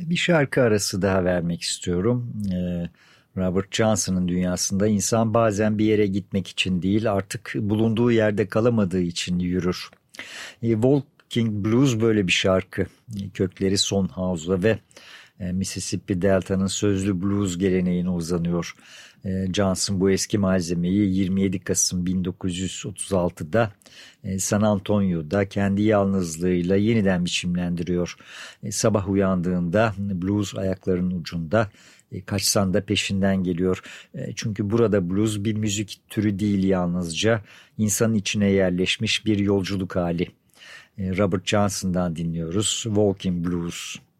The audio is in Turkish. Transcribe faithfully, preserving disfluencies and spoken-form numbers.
Bir şarkı arası daha vermek istiyorum. Ee, Robert Johnson'ın dünyasında insan bazen bir yere gitmek için değil, artık bulunduğu yerde kalamadığı için yürür. E, Walking Blues böyle bir şarkı. E, Kökleri Son House'da ve e, Mississippi Delta'nın sözlü blues geleneğine uzanıyor. E, Johnson bu eski malzemeyi yirmi yedi Kasım bin dokuz yüz otuz altıda e, San Antonio'da kendi yalnızlığıyla yeniden biçimlendiriyor. E, sabah uyandığında blues ayaklarının ucunda, e, kaçsan da peşinden geliyor. E, çünkü burada blues bir müzik türü değil, yalnızca insanın içine yerleşmiş bir yolculuk hali. E, Robert Johnson'dan dinliyoruz Walking Blues.